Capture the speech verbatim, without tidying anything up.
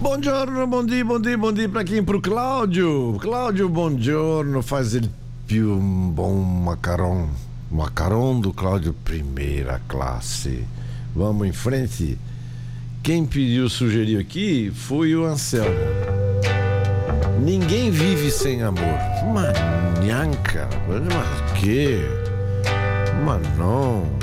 Buongiorno, bom dia, bom dia, bom dia para quem? Pro Cláudio. Cláudio, buongiorno, faz ele um bom macarrão. Macarrão do Cláudio, primeira classe. Vamos em frente. Quem pediu, sugeriu aqui foi o Anselmo. Ninguém vive sem amor. Manhanca, mas que? Mas não.